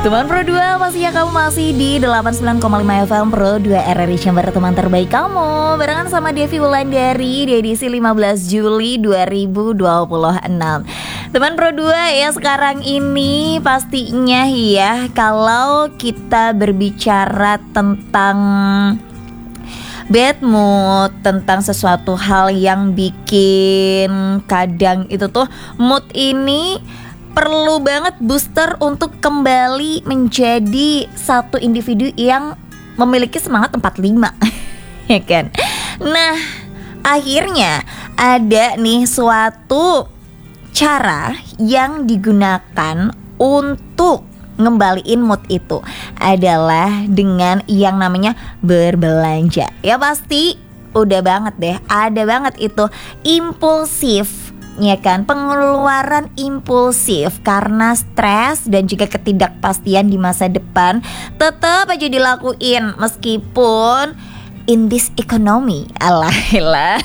Teman Pro 2, pastinya kamu masih di 89,5 FM Pro 2 RRI Chamber, teman terbaik kamu. Barengan sama Devi Wulandari di edisi 15 Juli 2026. Teman Pro 2 ya, sekarang ini pastinya ya, kalau kita berbicara tentang bad mood, tentang sesuatu hal yang bikin kadang itu tuh mood ini perlu banget booster untuk kembali menjadi satu individu yang memiliki semangat 45 ya kan. Nah, akhirnya ada nih suatu cara yang digunakan untuk ngembaliin mood itu adalah dengan yang namanya berbelanja. Ya pasti udah banget deh, ada banget itu impulsif, ya kan, pengeluaran impulsif karena stres dan juga ketidakpastian di masa depan tetap aja dilakuin meskipun in this economy, alhamdulillah.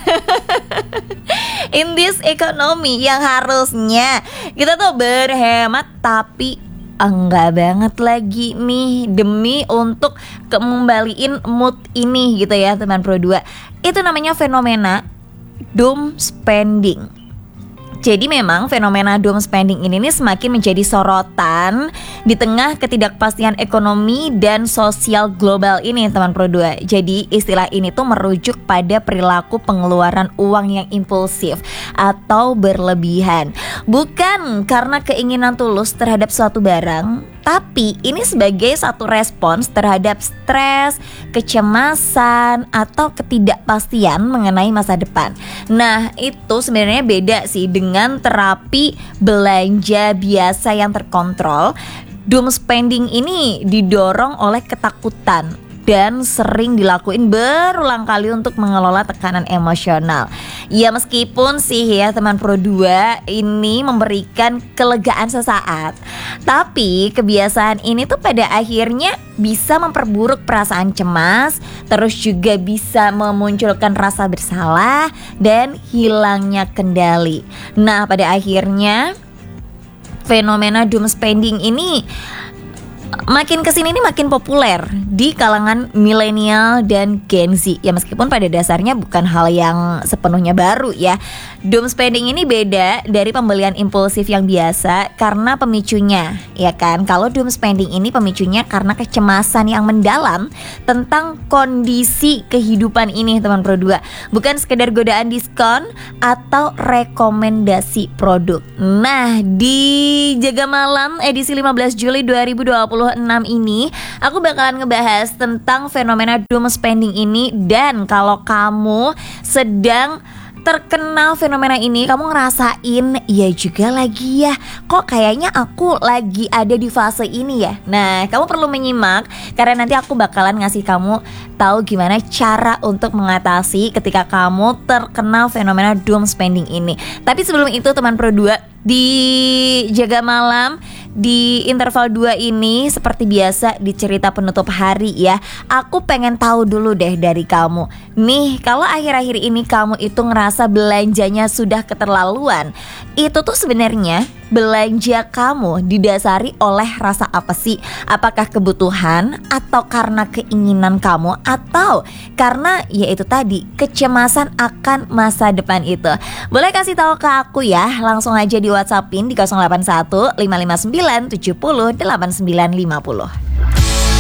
In this economy yang harusnya kita tuh berhemat, tapi enggak banget lagi nih demi untuk kembaliin mood ini gitu ya teman Pro 2. Itu namanya fenomena doom spending. Jadi memang fenomena doom spending ini nih semakin menjadi sorotan di tengah ketidakpastian ekonomi dan sosial global ini teman Pro 2. Jadi istilah ini tuh merujuk pada perilaku pengeluaran uang yang impulsif atau berlebihan. Bukan karena keinginan tulus terhadap suatu barang, tapi ini sebagai satu respons terhadap stres, kecemasan, atau ketidakpastian mengenai masa depan. Nah, itu sebenarnya beda sih dengan terapi belanja biasa yang terkontrol. Doom spending ini didorong oleh ketakutan dan sering dilakuin berulang kali untuk mengelola tekanan emosional. Ya meskipun sih ya teman Pro 2 ini memberikan kelegaan sesaat, tapi kebiasaan ini tuh pada akhirnya bisa memperburuk perasaan cemas, terus juga bisa memunculkan rasa bersalah dan hilangnya kendali. Nah pada akhirnya fenomena doom spending ini makin kesini nih makin populer di kalangan milenial dan Gen Z. Ya meskipun pada dasarnya bukan hal yang sepenuhnya baru ya. Doom spending ini beda dari pembelian impulsif yang biasa karena pemicunya, ya kan. Kalau doom spending ini pemicunya karena kecemasan yang mendalam tentang kondisi kehidupan ini teman Pro 2. Bukan sekedar godaan diskon atau rekomendasi produk. Nah, di Jaga Malam edisi 15 Juli 2026 ini aku bakalan ngebahas tentang fenomena doom spending ini. Dan kalau kamu sedang terkena fenomena ini, kamu ngerasain ya juga lagi ya, kok kayaknya aku lagi ada di fase ini ya. Nah kamu perlu menyimak karena nanti aku bakalan ngasih kamu tahu gimana cara untuk mengatasi ketika kamu terkena fenomena doom spending ini. Tapi sebelum itu teman Pro 2, di Jaga Malam di interval 2 ini seperti biasa di cerita penutup hari ya, aku pengen tahu dulu deh dari kamu. Nih kalau akhir-akhir ini kamu itu ngerasa belanjanya sudah keterlaluan, itu tuh sebenarnya belanja kamu didasari oleh rasa apa sih? Apakah kebutuhan atau karena keinginan kamu atau karena ya itu tadi kecemasan akan masa depan itu? Boleh kasih tahu ke aku ya, langsung aja di WhatsAppin di 081 559 70 8950.